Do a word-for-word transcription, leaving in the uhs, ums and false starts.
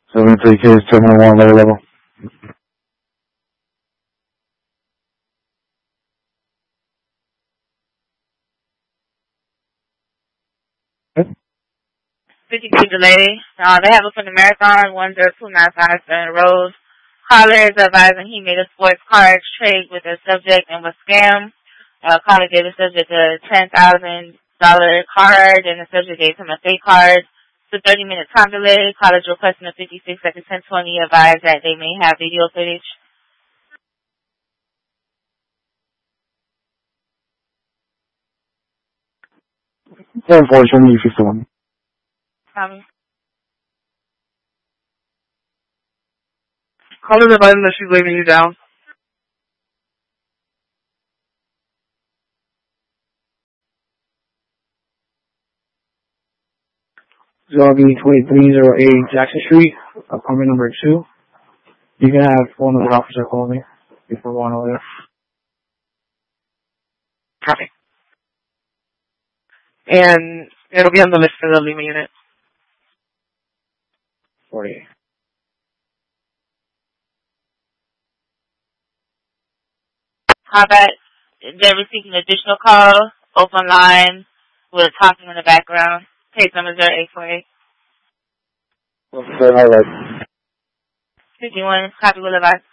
seventy-three K is terminal one, lower level. fifty-two delay. Uh, they have it from the Marathon, one zero two nine five Stern Road. Caller is advising he made a sports card trade with a subject and was scammed. Uh, caller gave the subject a ten thousand dollars card, and the subject gave him a fake card. It's a thirty minute time delay. Caller's requesting a fifty-six second ten twenty, advised that they may have video footage. ten four, show me fifty-one. Tommy? Caller's advising that she's leaving you down. Zombie twenty-three oh eight Jackson Street, apartment number two. You can have one of the officers call me if we're going over there. Copy. And it'll be on the list for the Lima unit. forty-eight. Combat, they're receiving an additional call, open line, with talking in the background. Case number zero eight four eight. All right. fifty-one, copy will advise.